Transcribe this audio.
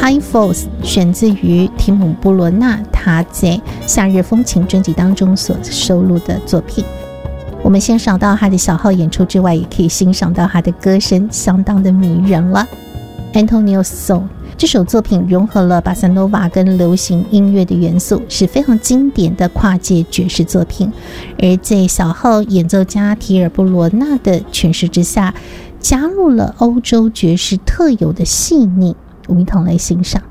High Falls 选自于提姆·波罗纳他在《夏日风情》专辑当中所收录的作品。我们欣赏到他的小号演出之外，也可以欣赏到他的歌声相当的迷人了。Antonio's Song 这首作品融合了巴萨诺瓦跟流行音乐的元素，是非常经典的跨界爵士作品。而在小号演奏家提尔·布罗纳的诠释之下，加入了欧洲爵士特有的细腻。我们一同来欣赏。